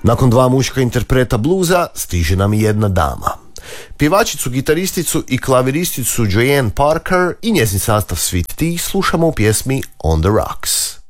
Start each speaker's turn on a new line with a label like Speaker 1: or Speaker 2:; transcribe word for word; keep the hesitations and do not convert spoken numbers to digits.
Speaker 1: Nakon dva muška interpreta bluza stiže nam i jedna dama. Pjevačicu, gitaristicu i klaviristicu Joanne Parker i njezin sastav Sweet Tea slušamo u pjesmi On the Rocks.